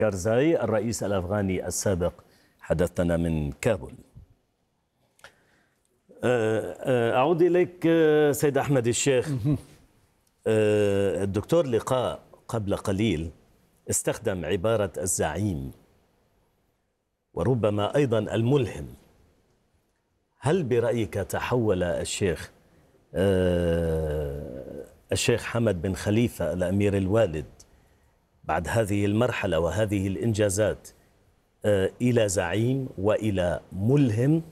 كارزاي الرئيس الأفغاني السابق حدثنا من كابول. أعود إليك سيد أحمد الشيخ. الدكتور لقاء قبل قليل استخدم عبارة الزعيم وربما أيضا الملهم. هل برأيك تحول الشيخ حمد بن خليفة الأمير الوالد بعد هذه المرحلة وهذه الإنجازات إلى زعيم وإلى ملهم؟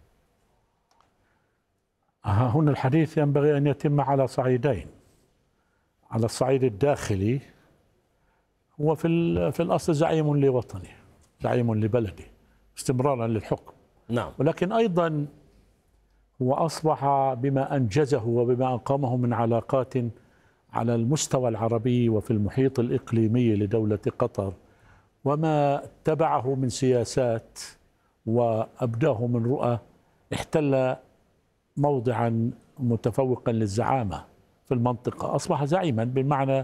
هنا الحديث ينبغي أن يتم على صعيدين. على الصعيد الداخلي هو في الأصل زعيم لوطنه، زعيم لبلده استمرارا للحكم. نعم. ولكن أيضا هو أصبح بما أنجزه وبما أقامه من علاقات على المستوى العربي وفي المحيط الإقليمي لدولة قطر، وما اتبعه من سياسات وأبداه من رؤى، احتل موضعا متفوقا للزعامة في المنطقة. أصبح زعيما بالمعنى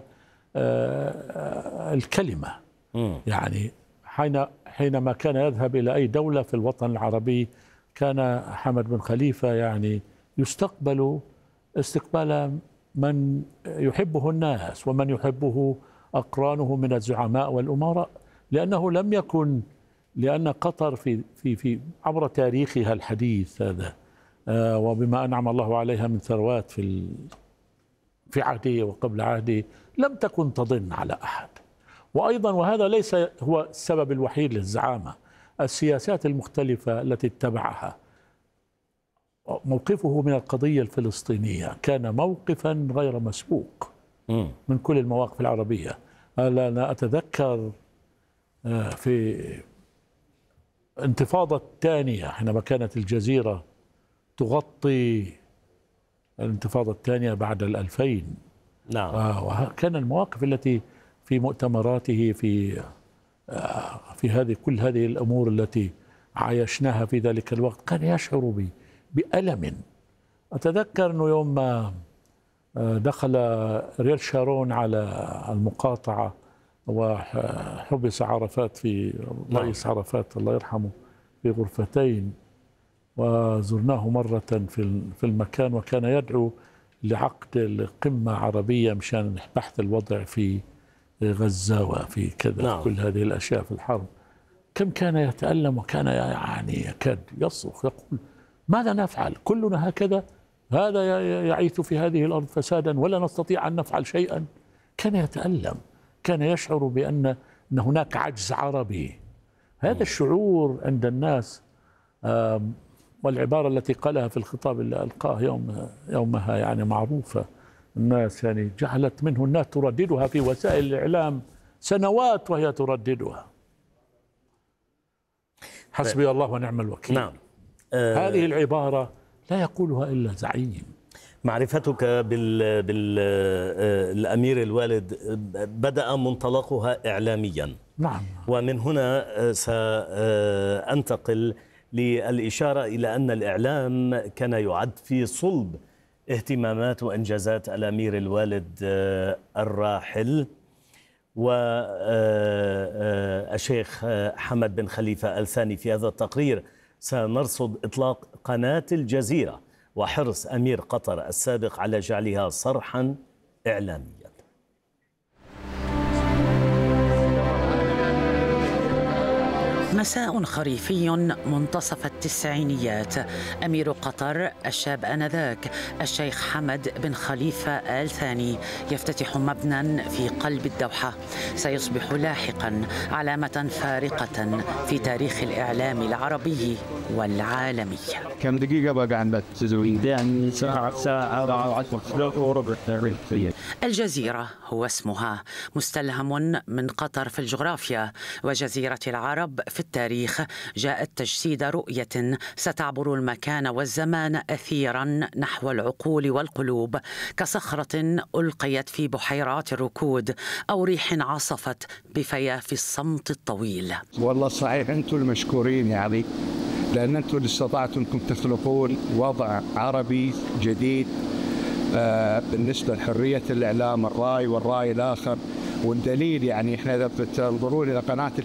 الكلمة. يعني حينما كان يذهب إلى أي دولة في الوطن العربي كان حمد بن خليفة يعني يستقبل استقبال من يحبه الناس ومن يحبه أقرانه من الزعماء والأمراء، لأنه لم يكن، لأن قطر في عبر تاريخها الحديث هذا وبما أنعم الله عليها من ثروات في عهده وقبل عهده لم تكن تضن على أحد. وأيضا وهذا ليس هو السبب الوحيد للزعامة، السياسات المختلفة التي اتبعها. موقفه من القضية الفلسطينية كان موقفا غير مسبوق من كل المواقف العربية. أنا أتذكر في الانتفاضة الثانية حينما كانت الجزيرة تغطي الانتفاضة الثانية بعد 2000. نعم. وكان المواقف التي في مؤتمراته في كل هذه الأمور التي عايشناها في ذلك الوقت كان يشعر بألم. أتذكر أنه يوم ما دخل ريال شارون على المقاطعة وحبس عرفات رئيس عرفات الله يرحمه في غرفتين، وزرناه مرة في المكان، وكان يدعو لعقد قمة عربية مشان بحث الوضع في غزة وفي كذا. نعم. كل هذه الأشياء في الحرب. كم كان يتألم وكان يعني يكاد يصرخ يقول ماذا نفعل؟ كلنا هكذا، هذا يعيث في هذه الأرض فسادا ولا نستطيع أن نفعل شيئا. كان يتألم، كان يشعر بأن هناك عجز عربي. هذا الشعور عند الناس، والعبارة التي قالها في الخطاب اللي ألقاه يومها يعني معروفة. الناس يعني جعلت منه الناس ترددها في وسائل الإعلام سنوات وهي ترددها. حسبي الله ونعم الوكيل. نعم. هذه العبارة لا يقولها إلا زعيم. معرفتك بالأمير الوالد بدأ منطلقها إعلاميا. نعم. ومن هنا سأنتقل للإشارة إلى أن الإعلام كان يعد في صلب اهتمامات وإنجازات الأمير الوالد الراحل والشيخ حمد بن خليفة الثاني. في هذا التقرير سنرصد إطلاق قناة الجزيرة وحرص أمير قطر السابق على جعلها صرحا إعلاميا. مساء خريفي منتصف التسعينيات. أمير قطر الشاب آنذاك الشيخ حمد بن خليفة آل ثاني يفتتح مبنى في قلب الدوحة سيصبح لاحقا علامة فارقة في تاريخ الإعلام العربي والعالمي. كم دقيقة بقى عندك تزوين؟ ساعة. الجزيرة هو اسمها، مستلهم من قطر في الجغرافيا وجزيرة العرب في التاريخ. جاءت تجسيد رؤية ستعبر المكان والزمان أثيرا نحو العقول والقلوب، كصخرة ألقيت في بحيرات الركود أو ريح عصفت بفياف الصمت الطويل. والله صحيح أنتم المشكورين يعني، لأن أنتم اللي استطعتم أنكم تخلقون وضع عربي جديد بالنسبة لحرية الإعلام، الرأي والرأي الآخر، والدليل يعني احنا اذا بتنظرون الى قناه